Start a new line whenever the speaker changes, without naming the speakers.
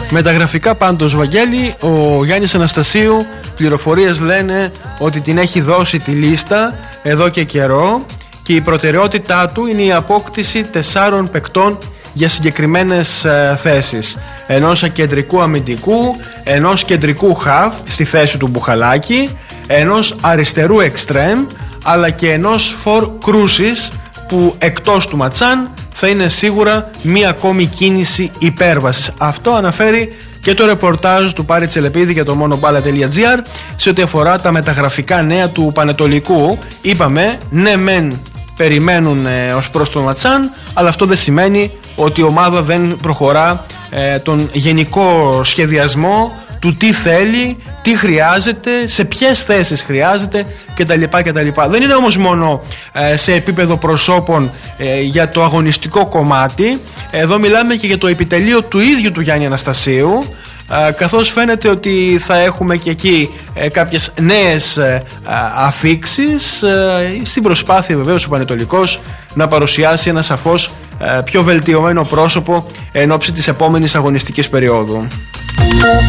Με τα γραφικά πάντως, Βαγγέλη, ο Γιάννης Αναστασίου, πληροφορίες λένε ότι την έχει δώσει τη λίστα εδώ και καιρό και η προτεραιότητά του είναι η απόκτηση 4 παικτών για συγκεκριμένες θέσεις. Ενός κεντρικού αμυντικού, ενός κεντρικού χαφ στη θέση του Μπουχαλάκη, ενός αριστερού εξτρέμ, αλλά και ενός φορ κρούσης που εκτός του Ματσάν θα είναι σίγουρα μία ακόμη κίνηση υπέρβασης. Αυτό αναφέρει και το ρεπορτάζ του Πάρη Τσελεπίδη για το monoballa.gr σε ό,τι αφορά τα μεταγραφικά νέα του Πανετολικού. Είπαμε, ναι μεν περιμένουν ως προς το Ματσάν, αλλά αυτό δεν σημαίνει ότι η ομάδα δεν προχωρά τον γενικό σχεδιασμό του τι θέλει, τι χρειάζεται, σε ποιες θέσεις χρειάζεται κτλ. Δεν είναι όμως μόνο σε επίπεδο προσώπων για το αγωνιστικό κομμάτι. Εδώ μιλάμε και για το επιτελείο του ίδιου του Γιάννη Αναστασίου, καθώς φαίνεται ότι θα έχουμε και εκεί κάποιες νέες αφίξεις στην προσπάθεια βεβαίως ο Πανετολικός να παρουσιάσει ένα σαφώς πιο βελτιωμένο πρόσωπο εν ώψη της επόμενης αγωνιστικής περίοδου.